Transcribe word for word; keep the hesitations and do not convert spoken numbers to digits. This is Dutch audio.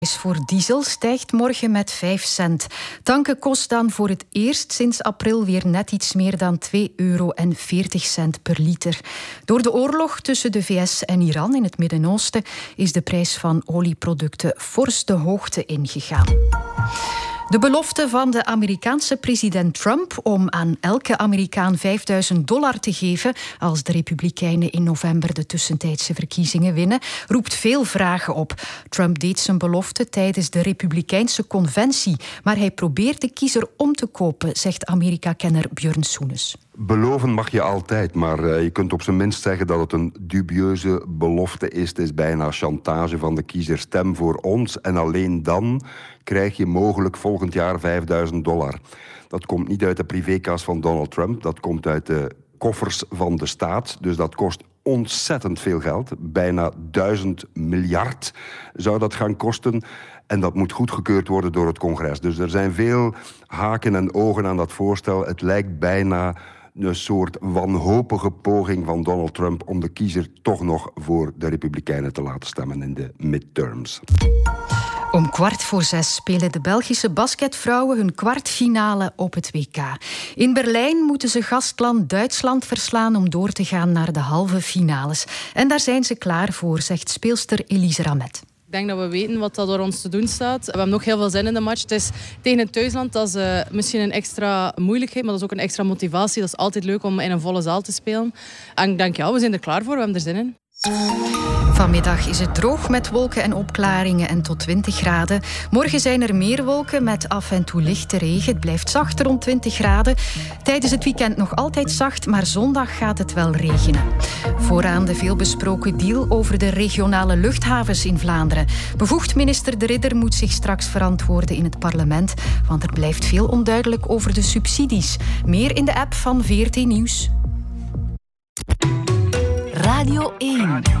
De prijs voor diesel stijgt morgen met vijf cent. Tanken kost dan voor het eerst sinds april weer net iets meer dan twee euro en veertig cent per liter. Door de oorlog tussen de V S en Iran in het Midden-Oosten is de prijs van olieproducten fors de hoogte ingegaan. De belofte van de Amerikaanse president Trump om aan elke Amerikaan vijfduizend dollar te geven als de Republikeinen in november de tussentijdse verkiezingen winnen, roept veel vragen op. Trump deed zijn belofte tijdens de Republikeinse conventie, maar hij probeert de kiezer om te kopen, zegt Amerika-kenner Björn Soenes. Beloven mag je altijd, maar uh, je kunt op zijn minst zeggen dat het een dubieuze belofte is. Het is bijna chantage van de kiezer. Stem voor ons en alleen dan krijg je mogelijk volgend jaar vijfduizend dollar. Dat komt niet uit de privékas van Donald Trump, dat komt uit de koffers van de staat. Dus dat kost ontzettend veel geld. Bijna duizend miljard zou dat gaan kosten. En dat moet goedgekeurd worden door het congres. Dus er zijn veel haken en ogen aan dat voorstel. Het lijkt bijna een soort wanhopige poging van Donald Trump om de kiezer toch nog voor de Republikeinen te laten stemmen in de midterms. Om kwart voor zes spelen de Belgische basketvrouwen hun kwartfinale op het W K. In Berlijn moeten ze gastland Duitsland verslaan om door te gaan naar de halve finales. En daar zijn ze klaar voor, zegt speelster Elise Ramet. Ik denk dat we weten wat er door ons te doen staat. We hebben nog heel veel zin in de match. Het is tegen het thuisland, dat is uh, misschien een extra moeilijkheid, maar dat is ook een extra motivatie. Dat is altijd leuk om in een volle zaal te spelen. En ik denk, ja, we zijn er klaar voor, we hebben er zin in. Vanmiddag is het droog met wolken en opklaringen en tot twintig graden. Morgen zijn er meer wolken met af en toe lichte regen. Het blijft zacht rond twintig graden. Tijdens het weekend nog altijd zacht, maar zondag gaat het wel regenen. Vooraan de veelbesproken deal over de regionale luchthavens in Vlaanderen. Bevoegd minister De Ridder moet zich straks verantwoorden in het parlement, want er blijft veel onduidelijk over de subsidies. Meer in de app van V R T Nieuws. Radio één.